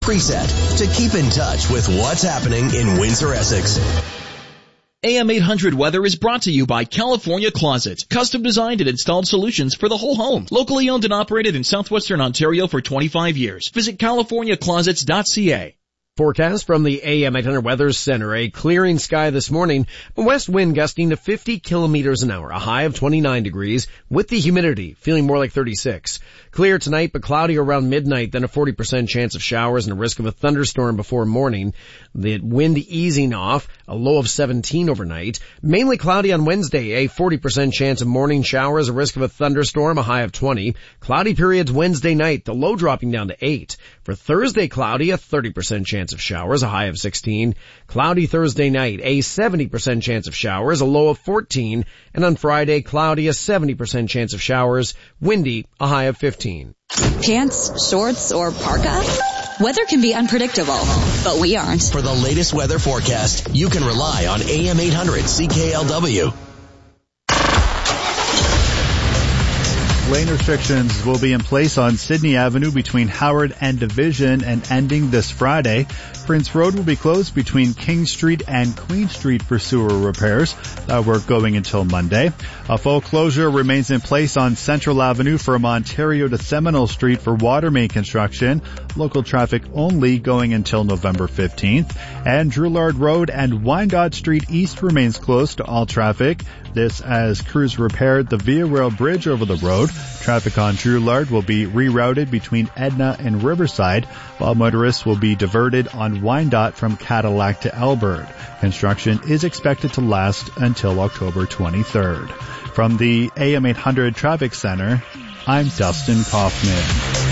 Preset to keep in touch with what's happening in Windsor, Essex. AM 800 weather is brought to you by California Closets. Custom designed and installed solutions for the whole home. Locally owned and operated in southwestern Ontario for 25 years. Visit californiaclosets.ca. Forecast from the AM 800 Weather Center. A clearing sky this morning. A west wind gusting to 50 kilometers an hour. A high of 29 degrees with the humidity feeling more like 36. Clear tonight but cloudy around midnight, then a 40% chance of showers and a risk of a thunderstorm before morning. The wind easing off, a low of 17 overnight. Mainly cloudy on Wednesday, a 40% chance of morning showers, a risk of a thunderstorm, a high of 20. Cloudy periods Wednesday night, the low dropping down to 8. For Thursday, cloudy, a 30% chance of showers, a high of 16. Cloudy Thursday night, a 70% chance of showers, a low of 14. And on Friday, cloudy, a 70% chance of showers, windy, a high of 15. Pants, shorts, or parka? Weather can be unpredictable, but we aren't. For the latest weather forecast, you can rely on AM 800 CKLW. Lane restrictions will be in place on Sydney Avenue between Howard and Division and ending this Friday. Prince Road will be closed between King Street and Queen Street for sewer repairs. That work going until Monday. A full closure remains in place on Central Avenue from Ontario to Seminole Street for water main construction. Local traffic only going until November 15th. And Drouillard Road and Wyandotte Street East remains closed to all traffic. This as crews repaired the Via Rail Bridge over the road. Traffic on Drouillard will be rerouted between Edna and Riverside, while motorists will be diverted on Wyandotte from Cadillac to Elbert. Construction is expected to last until October 23rd. From the AM 800 Traffic Center, I'm Dustin Kaufman.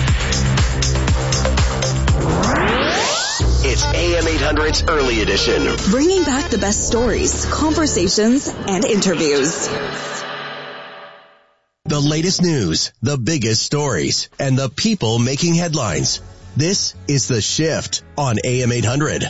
It's AM 800's Early Edition. Bringing back the best stories, conversations, and interviews. The latest news, the biggest stories, and the people making headlines. This is The Shift on AM 800.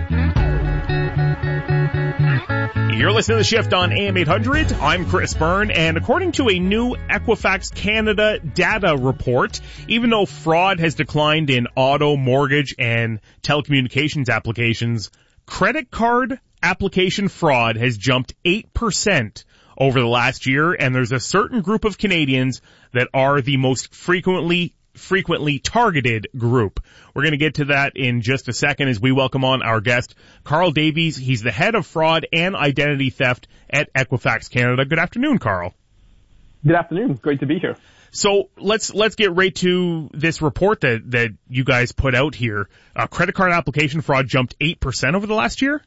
You're listening to The Shift on AM 800. I'm Chris Byrne, and according to a new Equifax Canada data report, even though fraud has declined in auto, mortgage, and telecommunications applications, credit card application fraud has jumped 8% over the last year, and there's a certain group of Canadians that are the most frequently targeted group. We're going to get to that in just a second as we welcome on our guest, Carl Davies. He's the head of fraud and identity theft at Equifax Canada. Good afternoon, Carl. Good afternoon. Great to be here. So let's get right to this report that you guys put out here. Credit card application fraud jumped 8% over the last year?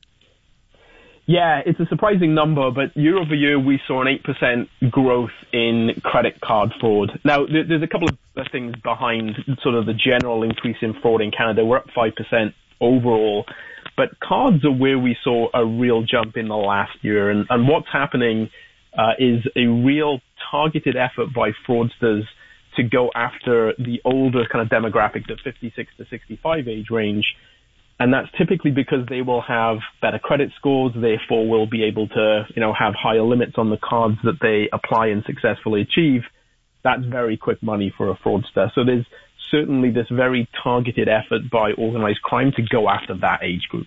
Yeah, it's a surprising number, but year over year we saw an 8% growth in credit card fraud. Now, there's a couple of things behind sort of the general increase in fraud in Canada. We're up 5% overall, but cards are where we saw a real jump in the last year. And what's happening is a real targeted effort by fraudsters to go after the older kind of demographic, the 56 to 65 age range. And that's typically because they will have better credit scores, therefore will be able to, have higher limits on the cards that they apply and successfully achieve. That's very quick money for a fraudster. So there's certainly this very targeted effort by organized crime to go after that age group.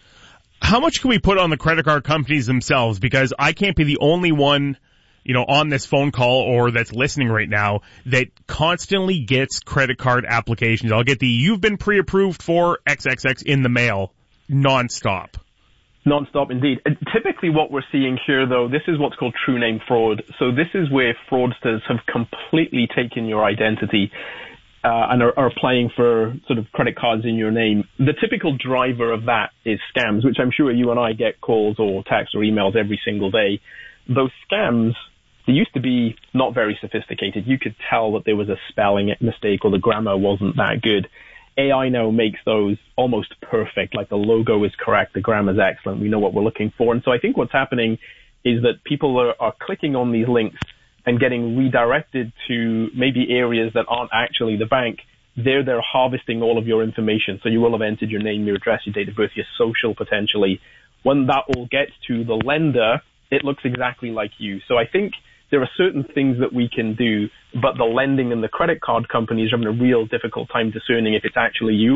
How much can we put on the credit card companies themselves? Because I can't be the only one on this phone call or that's listening right now that constantly gets credit card applications. I'll get the "you've been pre-approved for XXX" in the mail nonstop. Nonstop indeed. Typically what we're seeing here, though, this is what's called true name fraud. So this is where fraudsters have completely taken your identity and are applying for sort of credit cards in your name. The typical driver of that is scams, which I'm sure you and I get calls or texts or emails every single day. Those scams, they used to be not very sophisticated. You could tell that there was a spelling mistake or the grammar wasn't that good. AI now makes those almost perfect, like the logo is correct, the grammar's excellent, we know what we're looking for. And so I think what's happening is that people are clicking on these links and getting redirected to maybe areas that aren't actually the bank. They're harvesting all of your information. So you will have entered your name, your address, your date of birth, your social potentially. When that all gets to the lender, it looks exactly like you. So I think there are certain things that we can do, but the lending and the credit card companies are having a real difficult time discerning if it's actually you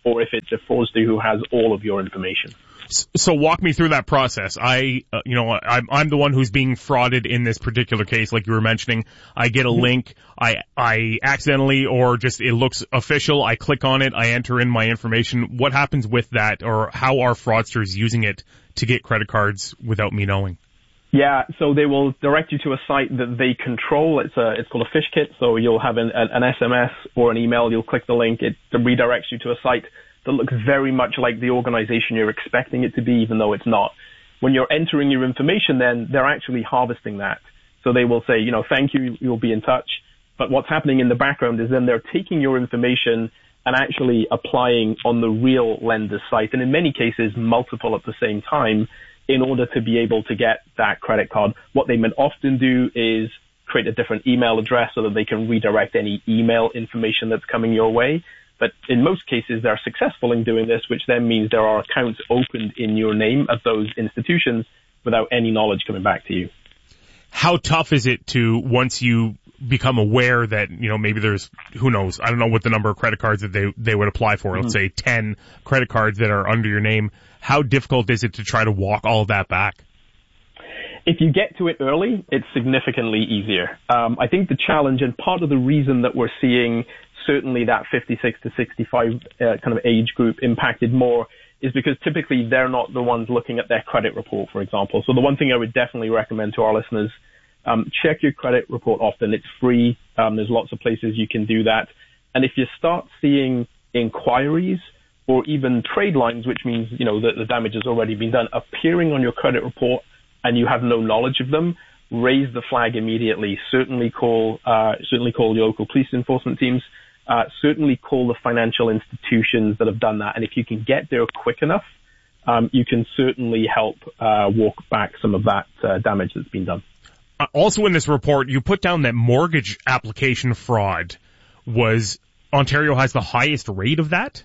or if it's a fraudster who has all of your information. So walk me through that process. I'm the one who's being frauded in this particular case, like you were mentioning. I get a link, I accidentally, or just it looks official, I click on it, I enter in my information. What happens with that, or how are fraudsters using it to get credit cards without me knowing? Yeah, so they will direct you to a site that they control. It's called a fish kit. So you'll have an SMS or an email. You'll click the link. It redirects you to a site that looks very much like the organization you're expecting it to be, even though it's not. When you're entering your information, then they're actually harvesting that. So they will say, thank you, you'll be in touch. But what's happening in the background is then they're taking your information and actually applying on the real lender's site, and in many cases, multiple at the same time, in order to be able to get that credit card. What they may often do is create a different email address so that they can redirect any email information that's coming your way. But in most cases, they're successful in doing this, which then means there are accounts opened in your name at those institutions without any knowledge coming back to you. How tough is it to, once you become aware that, maybe there's, who knows, I don't know what the number of credit cards that they would apply for, let's say 10 credit cards that are under your name. How difficult is it to try to walk all of that back? If you get to it early, it's significantly easier. I think the challenge, and part of the reason that we're seeing certainly that 56 to 65 kind of age group impacted more, is because typically they're not the ones looking at their credit report, for example. So the one thing I would definitely recommend to our listeners, check your credit report often. It's free. There's lots of places you can do that. And if you start seeing inquiries or even trade lines, which means, that the damage has already been done, appearing on your credit report and you have no knowledge of them, raise the flag immediately. Certainly call your local police enforcement teams. Certainly call the financial institutions that have done that. And if you can get there quick enough, you can certainly help walk back some of that damage that's been done. Also in this report, you put down that mortgage application fraud Ontario has the highest rate of that?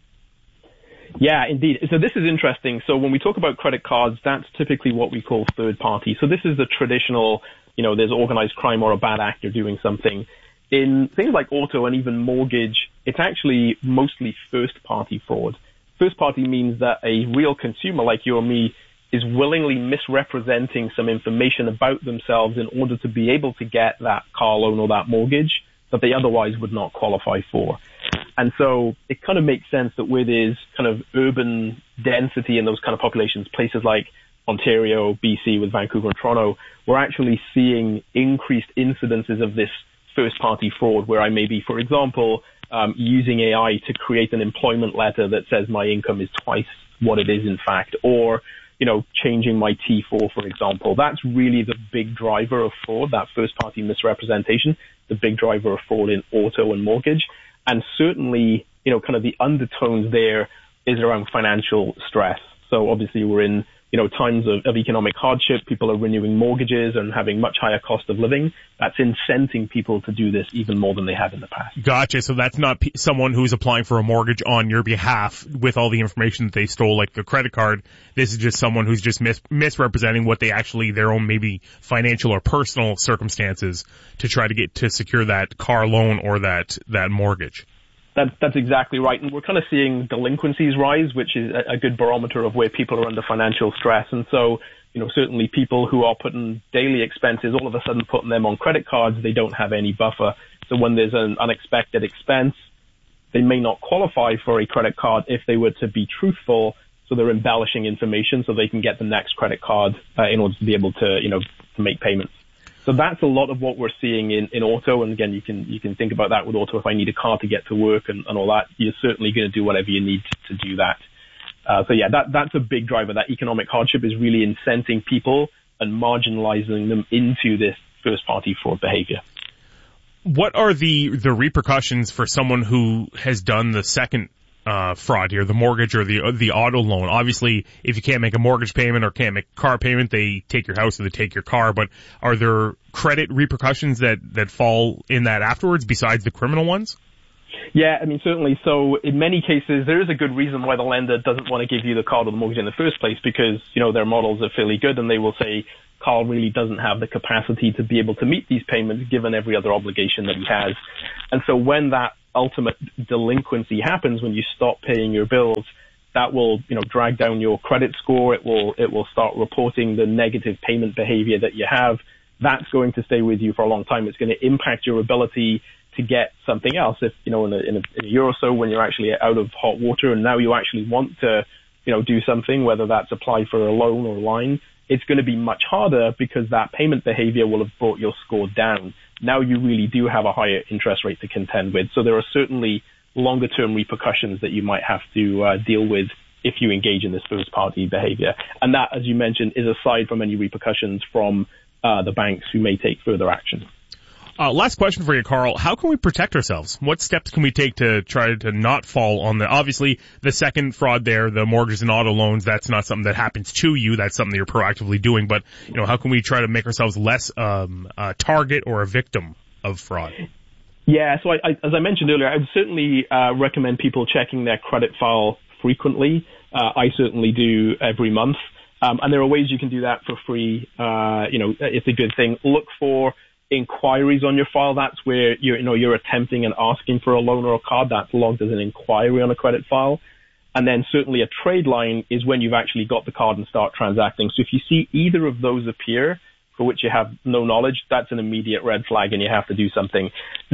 Yeah, indeed. So this is interesting. So when we talk about credit cards, that's typically what we call third party. So this is the traditional, there's organized crime or a bad actor doing something. In things like auto and even mortgage, it's actually mostly first party fraud. First party means that a real consumer like you or me is willingly misrepresenting some information about themselves in order to be able to get that car loan or that mortgage that they otherwise would not qualify for. And so it kind of makes sense that where there's kind of urban density in those kind of populations, places like Ontario, BC with Vancouver and Toronto, we're actually seeing increased incidences of this first-party fraud where I may be, for example, using AI to create an employment letter that says my income is twice what it is in fact, or, changing my T4, for example. That's really the big driver of fraud, that first-party misrepresentation, the big driver of fraud in auto and mortgage. And certainly, kind of the undertones there is around financial stress. So obviously we're in, times of economic hardship. People are renewing mortgages and having much higher cost of living. That's incenting people to do this even more than they have in the past. Gotcha. So that's not someone who's applying for a mortgage on your behalf with all the information that they stole, like the credit card. This is just someone who's just misrepresenting what they actually, their own maybe financial or personal circumstances to try to get to secure that car loan or that mortgage. That's exactly right. And we're kind of seeing delinquencies rise, which is a good barometer of where people are under financial stress. And so, certainly people who are putting daily expenses, all of a sudden putting them on credit cards, they don't have any buffer. So when there's an unexpected expense, they may not qualify for a credit card if they were to be truthful. So they're embellishing information so they can get the next credit card in order to be able to, to make payments. So that's a lot of what we're seeing in auto. And again, you can think about that with auto. If I need a car to get to work and all that, you're certainly going to do whatever you need to do that. That's a big driver. That economic hardship is really incenting people and marginalizing them into this first party fraud behavior. What are the repercussions for someone who has done the second fraud here, the mortgage or the auto loan? Obviously, if you can't make a mortgage payment or can't make a car payment, they take your house or they take your car. But are there credit repercussions that fall in that afterwards besides the criminal ones? Yeah, certainly. So in many cases, there is a good reason why the lender doesn't want to give you the card or the mortgage in the first place, because, their models are fairly good and they will say Carl really doesn't have the capacity to be able to meet these payments given every other obligation that he has. And so when that ultimate delinquency happens, when you stop paying your bills, that will, drag down your credit score. It will start reporting the negative payment behavior that you have. That's going to stay with you for a long time. It's going to impact your ability to get something else. If, in a year or so, when you're actually out of hot water and now you actually want to, do something, whether that's apply for a loan or line, it's going to be much harder because that payment behavior will have brought your score down. Now you really do have a higher interest rate to contend with. So there are certainly longer term repercussions that you might have to deal with if you engage in this first party behavior. And that, as you mentioned, is aside from any repercussions from the banks who may take further action. Last question for you, Carl. How can we protect ourselves? What steps can we take to try to not fall on obviously the second fraud there, the mortgage and auto loans, that's not something that happens to you. That's something that you're proactively doing. But, how can we try to make ourselves less a target or a victim of fraud? Yeah, so as I mentioned earlier, I would certainly recommend people checking their credit file frequently. I certainly do every month. And there are ways you can do that for free. It's a good thing. Look for inquiries on your file. That's where you're attempting and asking for a loan or a card. That's logged as an inquiry on a credit file. And then certainly a trade line is when you've actually got the card and start transacting. So if you see either of those appear for which you have no knowledge, that's an immediate red flag and you have to do something.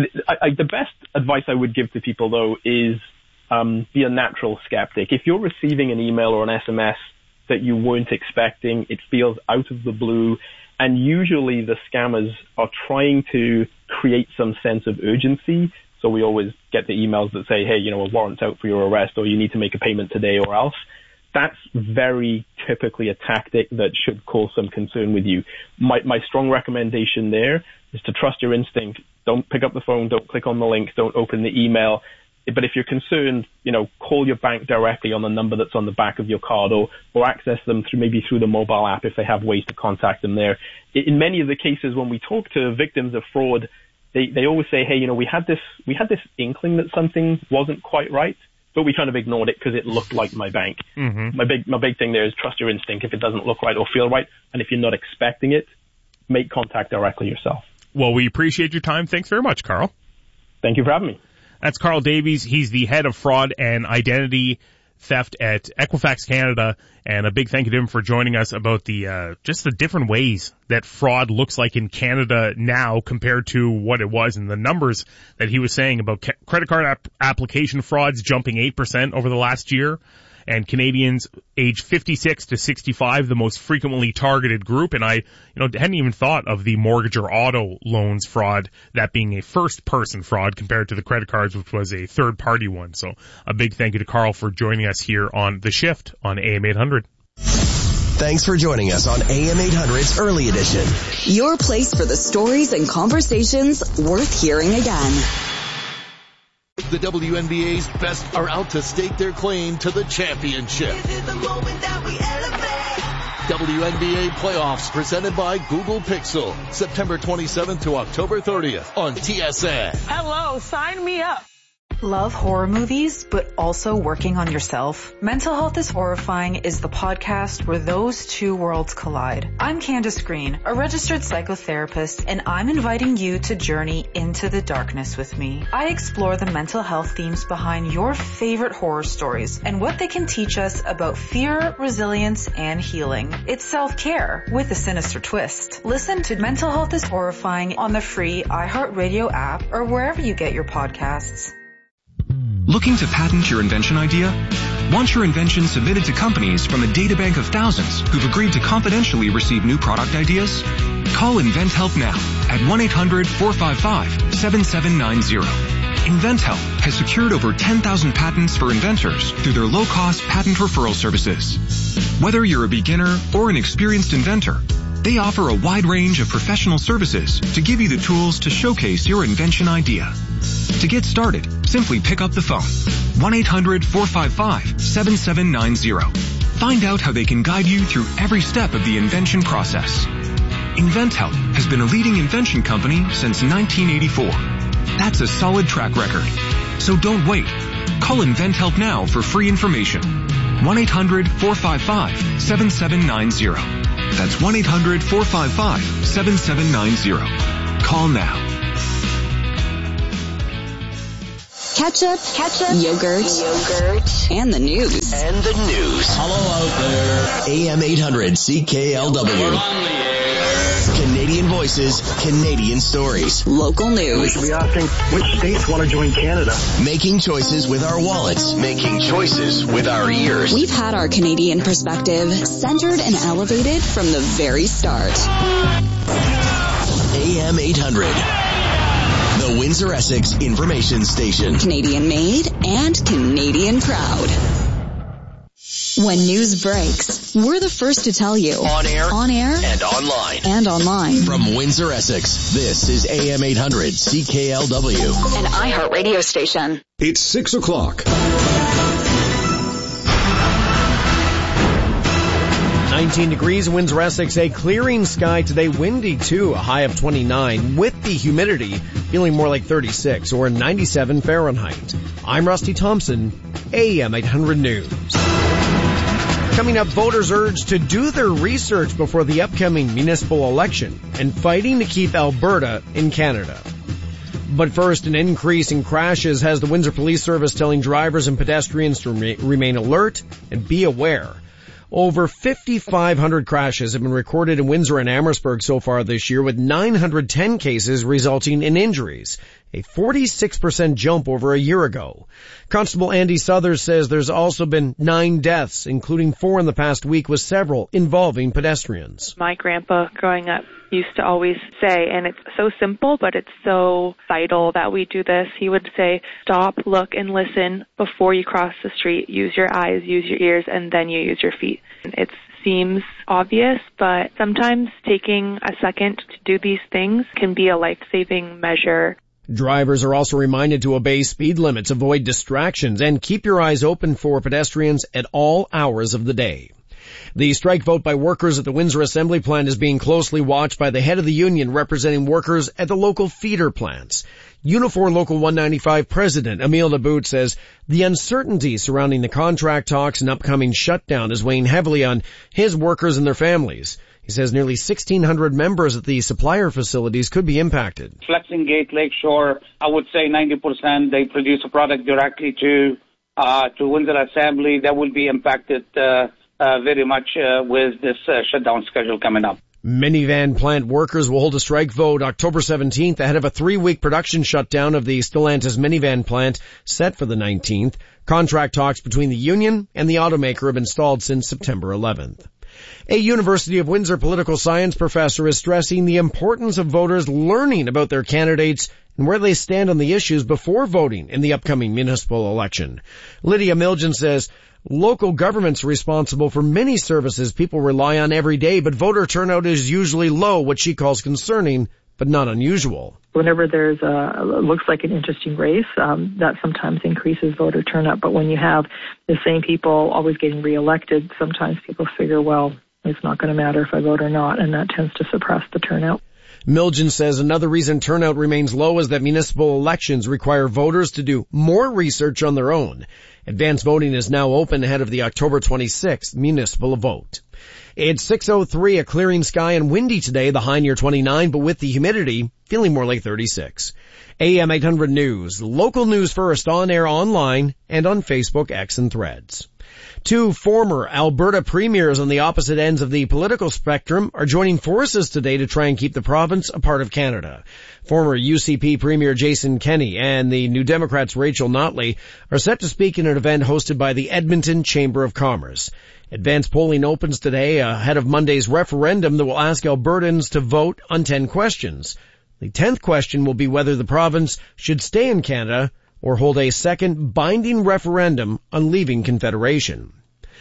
The best advice I would give to people, though, is be a natural skeptic. If you're receiving an email or an SMS that you weren't expecting, it feels out of the blue, and usually the scammers are trying to create some sense of urgency. So we always get the emails that say, hey, a warrant's out for your arrest, or you need to make a payment today or else. That's very typically a tactic that should cause some concern with you. My strong recommendation there is to trust your instinct. Don't pick up the phone, don't click on the links, don't open the email. But if you're concerned, call your bank directly on the number that's on the back of your card, or access them through the mobile app if they have ways to contact them there. In many of the cases when we talk to victims of fraud, they always say, hey, we had this inkling that something wasn't quite right, but we kind of ignored it because it looked like my bank. Mm-hmm. My big thing there is trust your instinct. If it doesn't look right or feel right, and if you're not expecting it, make contact directly yourself. Well, we appreciate your time. Thanks very much, Carl. Thank you for having me. That's Carl Davies. He's the head of fraud and identity theft at Equifax Canada, and a big thank you to him for joining us about the just the different ways that fraud looks like in Canada now compared to what it was, and the numbers that he was saying about credit card application frauds jumping 8% over the last year, and Canadians age 56 to 65, the most frequently targeted group. And I, hadn't even thought of the mortgage or auto loans fraud, that being a first person fraud compared to the credit cards, which was a third party one. So a big thank you to Carl for joining us here on The Shift on AM 800. Thanks for joining us on AM 800's Early Edition. Your place for the stories and conversations worth hearing again. The WNBA's best are out to stake their claim to the championship. This is the moment that we elevate. WNBA playoffs presented by Google Pixel. September 27th to October 30th on TSN. Hello, sign me up. Love horror movies, but also working on yourself? Mental Health is Horrifying is the podcast where those two worlds collide. I'm Candace Green, a registered psychotherapist, and I'm inviting you to journey into the darkness with me. I explore the mental health themes behind your favorite horror stories and what they can teach us about fear, resilience, and healing. It's self-care with a sinister twist. Listen to Mental Health is Horrifying on the free iHeartRadio app or wherever you get your podcasts. Looking to patent your invention idea? Want your invention submitted to companies from a databank of thousands who've agreed to confidentially receive new product ideas? Call InventHelp now at 1-800-455-7790. InventHelp has secured over 10,000 patents for inventors through their low-cost patent referral services. Whether you're a beginner or an experienced inventor, they offer a wide range of professional services to give you the tools to showcase your invention idea. To get started, simply pick up the phone. 1-800-455-7790. Find out how they can guide you through every step of the invention process. InventHelp has been a leading invention company since 1984. That's a solid track record. So don't wait. Call InventHelp now for free information. 1-800-455-7790. That's 1-800-455-7790. Call now. Ketchup, yogurt, and the news. Hello out there. AM 800 CKLW. Canadian voices, Canadian stories. Local news. We should be asking which states want to join Canada. Making choices with our wallets. Making choices with our ears. We've had our Canadian perspective centered and elevated from the very start. AM 800. The Windsor-Essex Information Station. Canadian made and Canadian proud. When news breaks, we're the first to tell you. On air, and online. From Windsor-Essex, this is AM 800 CKLW. An iHeart radio station. It's 6 o'clock. 19 degrees in Windsor-Essex, a clearing sky today, windy too, a high of 29, with the humidity feeling more like 36 or 97 Fahrenheit. I'm Rusty Thompson, AM 800 News. Coming up, voters urged to do their research before the upcoming municipal election and fighting to keep Alberta in Canada. But first, an increase in crashes has the Windsor Police Service telling drivers and pedestrians to remain alert and be aware. Over 5,500 crashes have been recorded in Windsor and Amherstburg so far this year, with 910 cases resulting in injuries, a 46% jump over a year ago. Constable Andy Southers says there's also been 9 deaths, including 4 in the past week, with several involving pedestrians. My grandpa growing up used to always say, and it's so simple, but it's so vital that we do this. He would say, stop, look, and listen before you cross the street. Use your eyes, use your ears, and then you use your feet. It seems obvious, but sometimes taking a second to do these things can be a life-saving measure. Drivers are also reminded to obey speed limits, avoid distractions, and keep your eyes open for pedestrians at all hours of the day. The strike vote by workers at the Windsor Assembly Plant is being closely watched by the head of the union representing workers at the local feeder plants. Unifor Local 195 President Emile Laboute says the uncertainty surrounding the contract talks and upcoming shutdown is weighing heavily on his workers and their families. He says nearly 1,600 members at the supplier facilities could be impacted. Flexing Gate, Lakeshore, I would say 90% they produce a product directly to Windsor Assembly. That will be impacted very much with this shutdown schedule coming up. Minivan plant workers will hold a strike vote October 17th ahead of a 3-week production shutdown of the Stellantis minivan plant set for the 19th. Contract talks between the union and the automaker have been stalled since September 11th. A University of Windsor political science professor is stressing the importance of voters learning about their candidates and where they stand on the issues before voting in the upcoming municipal election. Lydia Milgen says local government's responsible for many services people rely on every day, but voter turnout is usually low, what she calls concerning, but not unusual. Whenever there's looks like an interesting race, that sometimes increases voter turnout. But when you have the same people always getting reelected, sometimes people figure, well, it's not going to matter if I vote or not, and that tends to suppress the turnout. Milgen says another reason turnout remains low is that municipal elections require voters to do more research on their own. Advanced voting is now open ahead of the October 26th municipal vote. It's 6:03, a clearing sky and windy today, the high near 29, but with the humidity feeling more like 36. AM 800 News, local news first, on air, online, and on Facebook, X, and Threads. 2 former Alberta premiers on the opposite ends of the political spectrum are joining forces today to try and keep the province a part of Canada. Former UCP Premier Jason Kenney and the New Democrats' Rachel Notley are set to speak in an event hosted by the Edmonton Chamber of Commerce. Advanced polling opens today ahead of Monday's referendum that will ask Albertans to vote on 10 questions. The 10th question will be whether the province should stay in Canada or hold a second binding referendum on leaving Confederation.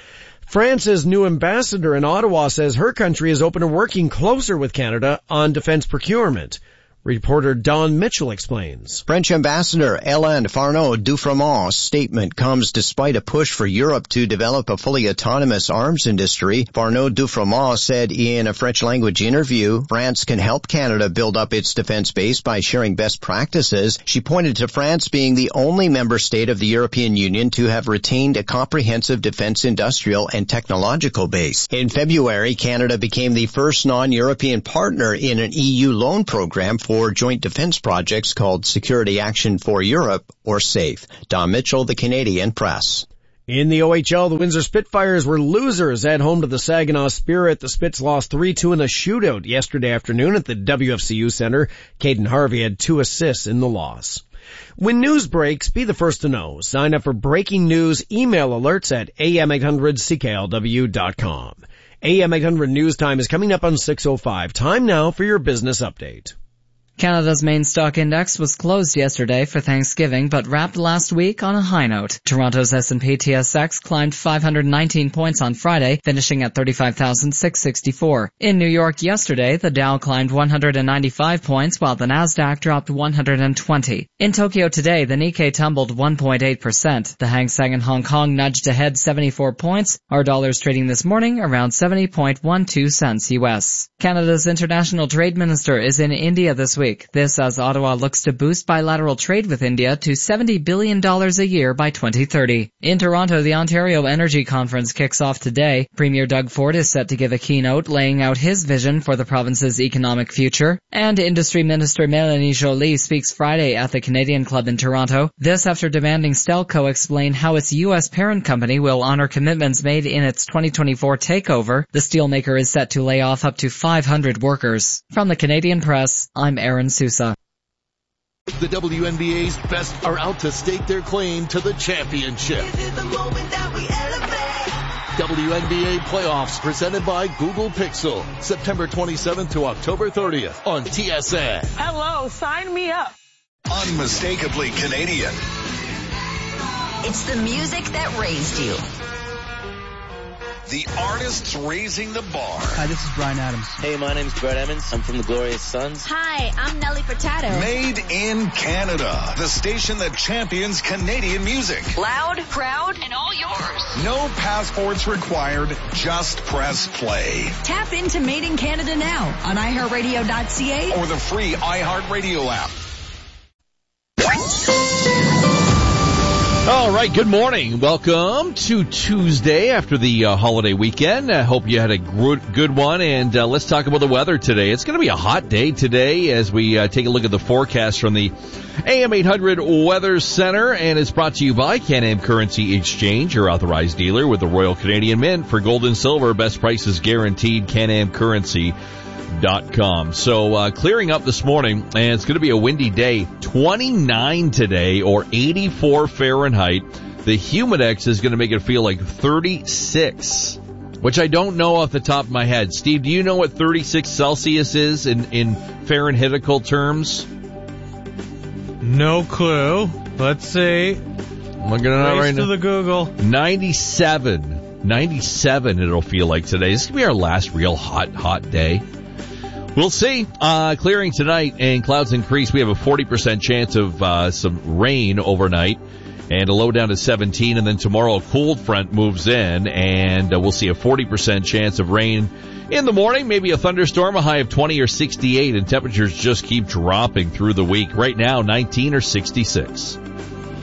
France's new ambassador in Ottawa says her country is open to working closer with Canada on defense procurement. Reporter Don Mitchell explains. French Ambassador Hélène Farneau-Dufrémont's statement comes despite a push for Europe to develop a fully autonomous arms industry. Farneau-Dufrémont said in a French-language interview, France can help Canada build up its defense base by sharing best practices. She pointed to France being the only member state of the European Union to have retained a comprehensive defense industrial and technological base. In February, Canada became the first non-European partner in an EU loan program for joint defense projects called Security Action for Europe, or SAFE. Don Mitchell, the Canadian Press. In the OHL, the Windsor Spitfires were losers at home to the Saginaw Spirit. The Spits lost 3-2 in a shootout yesterday afternoon at the WFCU Center. Caden Harvey had 2 assists in the loss. When news breaks, be the first to know. Sign up for breaking news email alerts at am800cklw.com. AM 800 News Time is coming up on 6:05. Time now for your business update. Canada's main stock index was closed yesterday for Thanksgiving, but wrapped last week on a high note. Toronto's S&P TSX climbed 519 points on Friday, finishing at 35,664. In New York yesterday, the Dow climbed 195 points, while the Nasdaq dropped 120. In Tokyo today, the Nikkei tumbled 1.8%. The Hang Seng in Hong Kong nudged ahead 74 points. Our dollars trading this morning around 70.12 cents US. Canada's international trade minister is in India this week. This as Ottawa looks to boost bilateral trade with India to $70 billion a year by 2030. In Toronto, the Ontario Energy Conference kicks off today. Premier Doug Ford is set to give a keynote laying out his vision for the province's economic future. And Industry Minister Mélanie Joly speaks Friday at the Canadian Club in Toronto. This after demanding Stelco explain how its U.S. parent company will honor commitments made in its 2024 takeover. The steelmaker is set to lay off up to 500 workers. From the Canadian Press, I'm Aaron Sousa. The WNBA's best are out to stake their claim to the championship. WNBA playoffs presented by Google Pixel. September 27th to October 30th on TSN. Hello, sign me up. Unmistakably Canadian. It's the music that raised you. The artists raising the bar. Hi, this is Bryan Adams. Hey, my name's Brett Emmons. I'm from the Glorious Sons. Hi, I'm Nelly Furtado. Made in Canada. The station that champions Canadian music. Loud, proud, and all yours. No passports required. Just press play. Tap into Made in Canada now on iHeartRadio.ca or the free iHeartRadio app. All right, good morning. Welcome to Tuesday after the holiday weekend. I hope you had a good one, and let's talk about the weather today. It's going to be a hot day today as we take a look at the forecast from the AM 800 Weather Center, and it's brought to you by Can-Am Currency Exchange, your authorized dealer with the Royal Canadian Mint for gold and silver. Best prices guaranteed, Can-Am Currency.com. So clearing up this morning, and it's going to be a windy day. 29 today, or 84 Fahrenheit. The Humidex is going to make it feel like 36, which I don't know off the top of my head. Steve, do you know what 36 Celsius is in Fahrenheitical terms? No clue. Let's see. I'm looking at it right now. To the Google. 97 it'll feel like today. This is going to be our last real hot day. We'll see. Clearing tonight and clouds increase. We have a 40% chance of some rain overnight and a low down to 17. And then tomorrow a cold front moves in and we'll see a 40% chance of rain in the morning. Maybe a thunderstorm, a high of 20 or 68, and temperatures just keep dropping through the week. Right now, 19 or 66.